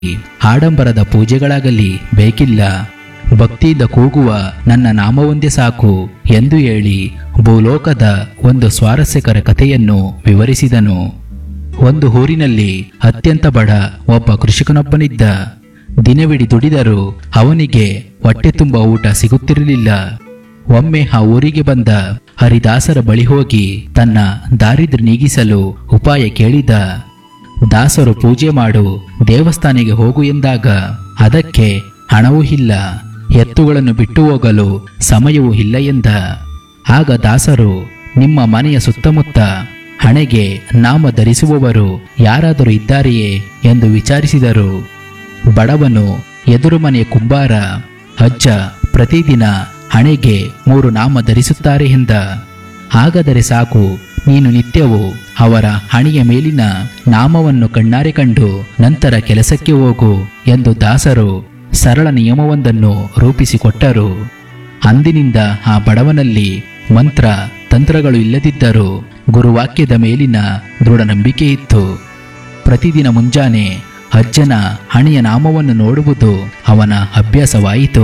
ಆಡಂಬರದ ಪೂಜೆಗಳಾಗಲಿ ಬೇಕಿಲ್ಲ. ಭಕ್ತಿಯಿಂದ ಕೂಗುವ ನನ್ನ ನಾಮವೊಂದೇ ಸಾಕು ಎಂದು ಹೇಳಿ ಭೂಲೋಕದ ಒಂದು ಸ್ವಾರಸ್ಯಕರ ಕಥೆಯನ್ನು ವಿವರಿಸಿದನು. ಒಂದು ಊರಿನಲ್ಲಿ ಅತ್ಯಂತ ಬಡ ಒಬ್ಬ ಕೃಷಿಕನೊಬ್ಬನಿದ್ದ. ದಿನವಿಡೀ ದುಡಿದರೂ ಅವನಿಗೆ ಹೊಟ್ಟೆ ತುಂಬ ಊಟ ಸಿಗುತ್ತಿರಲಿಲ್ಲ. ಒಮ್ಮೆ ಆ ಊರಿಗೆ ಬಂದ ಹರಿದಾಸರ ಬಳಿ ಹೋಗಿ ತನ್ನ ದಾರಿದ್ರ್ಯ ನೀಗಿಸಲು ಉಪಾಯ ಕೇಳಿದ. ದಾಸರು ಪೂಜೆ ಮಾಡು, ದೇವಸ್ಥಾನಿಗೆ ಹೋಗು ಎಂದಾಗ ಅದಕ್ಕೆ ಹಣವೂ ಇಲ್ಲ, ಎತ್ತುಗಳನ್ನು ಬಿಟ್ಟು ಹೋಗಲು ಸಮಯವೂ ಇಲ್ಲ ಎಂದ. ಆಗ ದಾಸರು, ನಿಮ್ಮ ಮನೆಯ ಸುತ್ತಮುತ್ತ ಹಣೆಗೆ ನಾಮ ಧರಿಸುವವರು ಯಾರಾದರೂ ಇದ್ದಾರೆಯೇ ಎಂದು ವಿಚಾರಿಸಿದರು. ಬಡವನು ಎದುರು ಮನೆಯ ಕುಂಬಾರ ಅಜ್ಜ ಪ್ರತಿದಿನ ಹಣೆಗೆ 3 ನಾಮ ಧರಿಸುತ್ತಾರೆ ಎಂದ. ಹಾಗಾದರೆ ಸಾಕು, ನೀನು ನಿತ್ಯವೂ ಅವರ ಹಣೆಯ ಮೇಲಿನ ನಾಮವನ್ನು ಕಣ್ಣಾರೆ ಕಂಡು ನಂತರ ಕೆಲಸಕ್ಕೆ ಹೋಗು ಎಂದು ದಾಸರು ಸರಳ ನಿಯಮವೊಂದನ್ನು ರೂಪಿಸಿಕೊಟ್ಟರು. ಅಂದಿನಿಂದ ಆ ಬಡವನಲ್ಲಿ ಮಂತ್ರ ತಂತ್ರಗಳು ಇಲ್ಲದಿದ್ದರೂ ಗುರುವಾಕ್ಯದ ಮೇಲಿನ ದೃಢ ನಂಬಿಕೆ ಇತ್ತು. ಪ್ರತಿದಿನ ಮುಂಜಾನೆ ಅಜ್ಜನ ಹಣೆಯ ನಾಮವನ್ನು ನೋಡುವುದು ಅವನ ಅಭ್ಯಾಸವಾಯಿತು.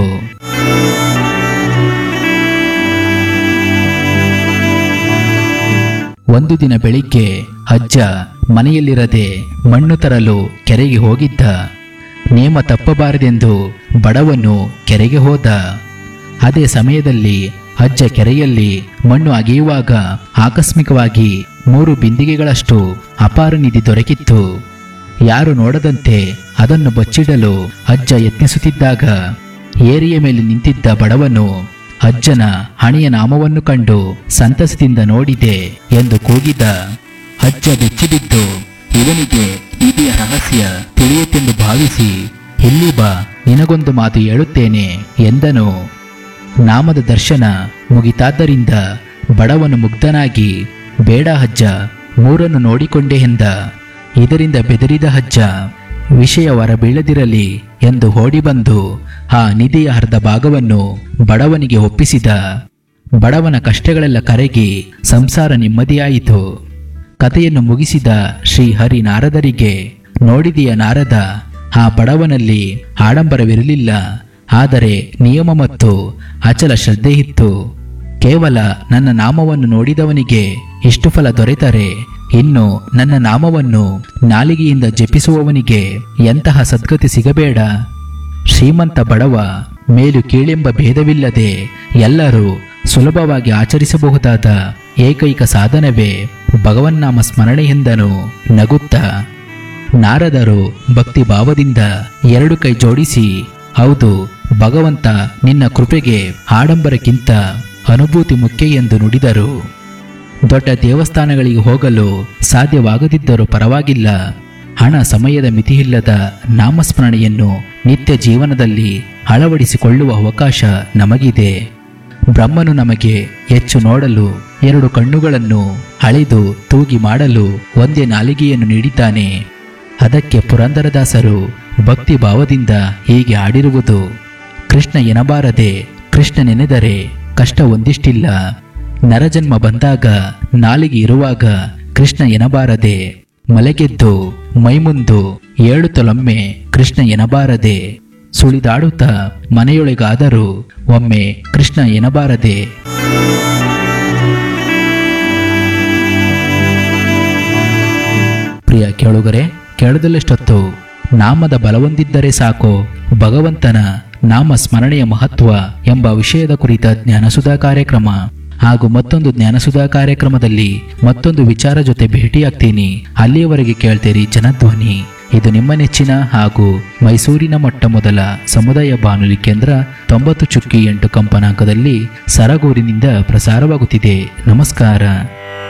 ಒಂದು ದಿನ ಬೆಳಿಗ್ಗೆ ಅಜ್ಜ ಮನೆಯಲ್ಲಿರದೆ ಮಣ್ಣು ತರಲು ಕೆರೆಗೆ ಹೋಗಿದ್ದ. ನೇಮ ತಪ್ಪಬಾರದೆಂದು ಬಡವನು ಕೆರೆಗೆ ಹೋದ. ಅದೇ ಸಮಯದಲ್ಲಿ ಅಜ್ಜ ಕೆರೆಯಲ್ಲಿ ಮಣ್ಣು ಅಗೆಯುವಾಗ ಆಕಸ್ಮಿಕವಾಗಿ 3 ಬಿಂದಿಗೆಗಳಷ್ಟು ಅಪಾರ ನಿಧಿ ದೊರಕಿತ್ತು. ಯಾರು ನೋಡದಂತೆ ಅದನ್ನು ಬಚ್ಚಿಡಲು ಅಜ್ಜ ಯತ್ನಿಸುತ್ತಿದ್ದಾಗ ಏರಿಯ ಮೇಲೆ ನಿಂತಿದ್ದ ಬಡವನು ಅಜ್ಜನ ಹಣೆಯ ನಾಮವನ್ನು ಕಂಡು ಸಂತಸದಿಂದ ನೋಡಿದೆ ಎಂದು ಕೂಗಿದ. ಅಜ್ಜ ಬೆಚ್ಚಿಬಿದ್ದು ಇವನಿಗೆ ನಿಧಿಯ ರಹಸ್ಯ ತಿಳಿಯುತ್ತೆಂದು ಭಾವಿಸಿ, ಇಲ್ಲಿ ಬಾ, ನಿನಗೊಂದು ಮಾತು ಹೇಳುತ್ತೇನೆ ಎಂದನು. ನಾಮದ ದರ್ಶನ ಮುಗಿತಾದ್ದರಿಂದ ಬಡವನು ಮುಗ್ಧನಾಗಿ, ಬೇಡ ಅಜ್ಜ, 3 ನೋಡಿಕೊಂಡೆ ಎಂದ. ಇದರಿಂದ ಬೆದರಿದ ಅಜ್ಜ ವಿಷಯ ಹೊರಬೀಳದಿರಲಿ ಎಂದು ಓಡಿ ಬಂದು ಆ ನಿಧಿಯ ಅರ್ಧ ಭಾಗವನ್ನು ಬಡವನಿಗೆ ಒಪ್ಪಿಸಿದ. ಬಡವನ ಕಷ್ಟಗಳೆಲ್ಲ ಕರಗಿ ಸಂಸಾರ ನೆಮ್ಮದಿಯಾಯಿತು. ಕಥೆಯನ್ನು ಮುಗಿಸಿದ ಶ್ರೀ ಹರಿ ನಾರದರಿಗೆ, ನೋಡಿದೆಯ ನಾರದ, ಆ ಬಡವನಲ್ಲಿ ಆಡಂಬರವಿರಲಿಲ್ಲ, ಆದರೆ ನಿಯಮ ಮತ್ತು ಅಚಲ ಶ್ರದ್ಧೆ ಇತ್ತು. ಕೇವಲ ನನ್ನ ನಾಮವನ್ನು ನೋಡಿದವನಿಗೆ ಇಷ್ಟು ಫಲ ದೊರೆತರೆ ಇನ್ನು ನನ್ನ ನಾಮವನ್ನು ನಾಲಿಗೆಯಿಂದ ಜಪಿಸುವವನಿಗೆ ಎಂತಹ ಸದ್ಗತಿ ಸಿಗಬೇಡ. ಶ್ರೀಮಂತ ಬಡವ ಮೇಲು ಕೀಳೆಂಬ ಭೇದವಿಲ್ಲದೆ ಎಲ್ಲರೂ ಸುಲಭವಾಗಿ ಆಚರಿಸಬಹುದಾದ ಏಕೈಕ ಸಾಧನವೇ ಭಗವನ್ನಾಮ ಸ್ಮರಣೆ ಎಂದನು ನಗುತ್ತಾ. ನಾರದರು ಭಕ್ತಿ ಭಾವದಿಂದ 2 ಕೈ ಜೋಡಿಸಿ, ಹೌದು ಭಗವಂತ, ನಿನ್ನ ಕೃಪೆಗೆ ಆಡಂಬರಕ್ಕಿಂತ ಅನುಭೂತಿ ಮುಖ್ಯ ಎಂದು ನುಡಿದರು. ದೊಡ್ಡ ದೇವಸ್ಥಾನಗಳಿಗೆ ಹೋಗಲು ಸಾಧ್ಯವಾಗದಿದ್ದರೂ ಪರವಾಗಿಲ್ಲ, ಹಣ ಸಮಯದ ಮಿತಿಯಿಲ್ಲದ ನಾಮಸ್ಮರಣೆಯನ್ನು ನಿತ್ಯ ಜೀವನದಲ್ಲಿ ಅಳವಡಿಸಿಕೊಳ್ಳುವ ಅವಕಾಶ ನಮಗಿದೆ. ಬ್ರಹ್ಮನು ನಮಗೆ ಹೆಚ್ಚು ನೋಡಲು 2 ಕಣ್ಣುಗಳನ್ನು, ಅಳೆದು ತೂಗಿ ಮಾಡಲು ಒಂದೇ ನಾಲಿಗೆಯನ್ನು ನೀಡಿದ್ದಾನೆ. ಅದಕ್ಕೆ ಪುರಂದರದಾಸರು ಭಕ್ತಿ ಭಾವದಿಂದ ಹೀಗೆ ಹಾಡಿರುವುದು: ಕೃಷ್ಣ ಎನಬಾರದೆ ಕೃಷ್ಣ ನೆನೆದರೆ ಕಷ್ಟ ಒಂದಿಷ್ಟಿಲ್ಲ, ನರಜನ್ಮ ಬಂದಾಗ ನಾಲಿಗೆ ಇರುವಾಗ ಕೃಷ್ಣ ಎನಬಾರದೆ, ಮಲೆಗೆದ್ದು ಮೈಮುಂದು ಏಳುತ್ತಲೊಮ್ಮೆ ಕೃಷ್ಣ ಎನಬಾರದೆ, ಸುಳಿದಾಡುತ್ತಾ ಮನೆಯೊಳಗಾದರೂ ಒಮ್ಮೆ ಕೃಷ್ಣ ಎನಬಾರದೆ. ಪ್ರಿಯ ಕೇಳುಗರೆ, ಕೇಳದಲ್ಲಿಷ್ಟೊತ್ತು ನಾಮದ ಬಲವೊಂದಿದ್ದರೆ ಸಾಕು, ಭಗವಂತನ ನಾಮ ಸ್ಮರಣೆಯ ಮಹತ್ವ ಎಂಬ ವಿಷಯದ ಕುರಿತ ಜ್ಞಾನಸುಧಾ ಕಾರ್ಯಕ್ರಮ ಹಾಗೂ ಮತ್ತೊಂದು ಜ್ಞಾನಸುಧಾ ಕಾರ್ಯಕ್ರಮದಲ್ಲಿ ಮತ್ತೊಂದು ವಿಚಾರ ಜೊತೆ ಭೇಟಿಯಾಗ್ತೀನಿ. ಅಲ್ಲಿಯವರೆಗೆ ಕೇಳ್ತೀರಿ ಜನಧ್ವನಿ. ಇದು ನಿಮ್ಮ ನೆಚ್ಚಿನ ಹಾಗೂ ಮೈಸೂರಿನ ಮೊಟ್ಟಮೊದಲ ಸಮುದಾಯ ಬಾನುಲಿ ಕೇಂದ್ರ 90.8 ಕಂಪನಾಂಕದಲ್ಲಿ ಸರಗೂರಿನಿಂದ ಪ್ರಸಾರವಾಗುತ್ತಿದೆ. ನಮಸ್ಕಾರ.